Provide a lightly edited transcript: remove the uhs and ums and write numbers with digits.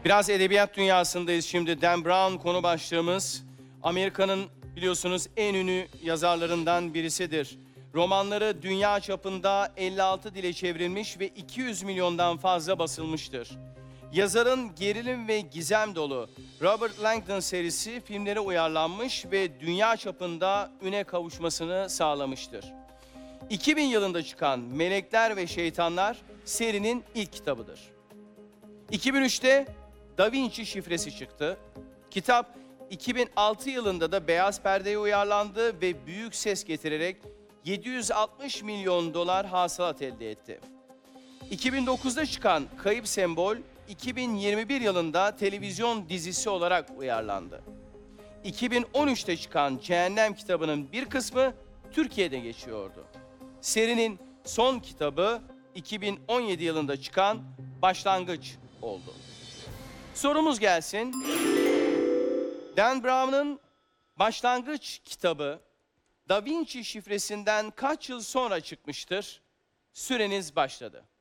Biraz edebiyat dünyasındayız şimdi. Dan Brown konu başlığımız. Amerika'nın biliyorsunuz en ünlü yazarlarından birisidir. Romanları dünya çapında 56 dile çevrilmiş ve 200 milyondan fazla basılmıştır. Yazarın gerilim ve gizem dolu Robert Langdon serisi filmlere uyarlanmış ve dünya çapında üne kavuşmasını sağlamıştır. 2000 yılında çıkan Melekler ve Şeytanlar serinin ilk kitabıdır. 2003'te Da Vinci Şifresi çıktı. Kitap 2006 yılında da Beyaz Perde'ye uyarlandı ve büyük ses getirerek 760 milyon dolar hasılat elde etti. 2009'da çıkan Kayıp Sembol, 2021 yılında televizyon dizisi olarak uyarlandı. 2013'te çıkan Cehennem kitabının bir kısmı Türkiye'de geçiyordu. Serinin son kitabı 2017 yılında çıkan Başlangıç oldu. Sorumuz gelsin. Dan Brown'un Başlangıç kitabı Da Vinci Şifresi'nden kaç yıl sonra çıkmıştır? Süreniz başladı.